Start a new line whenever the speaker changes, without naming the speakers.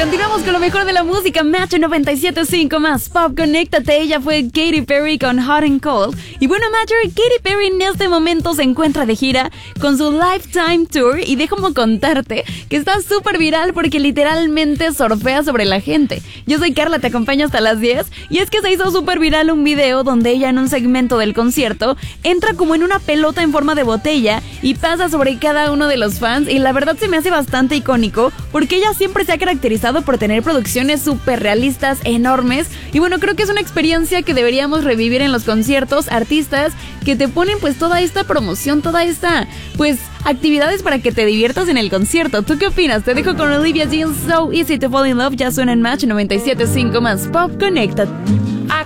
Continuamos con lo mejor de la música. Match 97.5 más Pop, conéctate. Ella fue Katy Perry con Hot and Cold. Y bueno, Matcher, Katy Perry en este momento se encuentra de gira con su Lifetime Tour. Y déjame contarte que está súper viral porque literalmente surfea sobre la gente. Yo soy Carla, te acompaño hasta las 10. Y es que se hizo súper viral un video donde ella en un segmento del concierto entra como en una pelota en forma de botella y pasa sobre cada uno de los fans. Y la verdad se me hace bastante icónico porque ella siempre se ha caracterizado por tener producciones súper realistas, enormes. Y bueno, creo que es una experiencia que deberíamos revivir en los conciertos. Artistas que te ponen pues toda esta promoción, toda esta pues actividades para que te diviertas en el concierto. ¿Tú qué opinas? Te dejo con Olivia Dean, So Easy to Fall in Love. Ya suena en Match 97.5 más Pop, conecta.